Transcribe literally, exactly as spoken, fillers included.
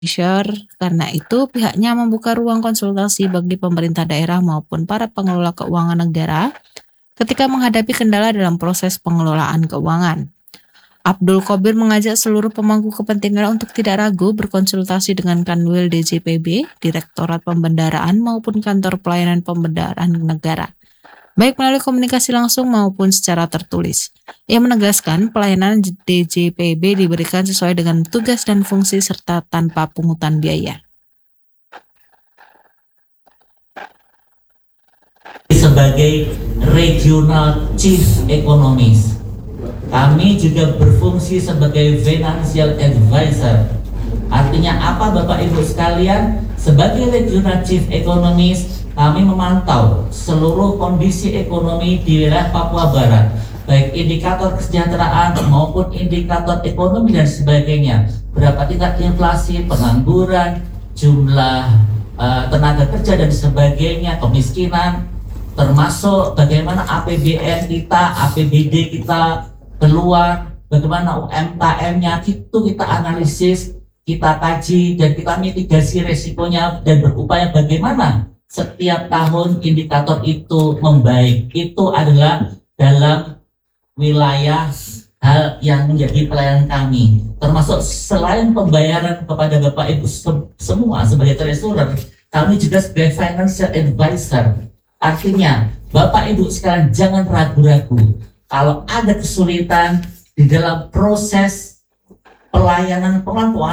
Share. Karena itu, pihaknya membuka ruang konsultasi bagi pemerintah daerah maupun para pengelola keuangan negara ketika menghadapi kendala dalam proses pengelolaan keuangan. Abdul Qobir mengajak seluruh pemangku kepentingan untuk tidak ragu berkonsultasi dengan Kanwil D J P B, Direktorat Pembendaraan maupun Kantor Pelayanan Pembendaraan Negara, baik melalui komunikasi langsung maupun secara tertulis. Ia menegaskan pelayanan D J P B diberikan sesuai dengan tugas dan fungsi serta tanpa pungutan biaya. Sebagai Regional Chief Economist, kami juga berfungsi sebagai Financial Advisor. Artinya apa Bapak Ibu sekalian? Sebagai Regional Chief Economist, kami memantau seluruh kondisi ekonomi di wilayah Papua Barat, baik indikator kesejahteraan maupun indikator ekonomi dan sebagainya. Berapa tingkat inflasi, pengangguran, jumlah uh, tenaga kerja dan sebagainya, kemiskinan, termasuk bagaimana A P B N kita, A P B D kita keluar, bagaimana U M K M-nya, itu kita analisis, kita kaji, dan kita mitigasi resikonya dan berupaya bagaimana setiap tahun indikator itu membaik. Itu adalah dalam wilayah hal yang menjadi pelayanan kami, termasuk selain pembayaran kepada Bapak Ibu semua sebagai treasurer, kami juga sebagai financial advisor. Artinya Bapak Ibu sekalian jangan ragu-ragu kalau ada kesulitan di dalam proses pelayanan pengelolaan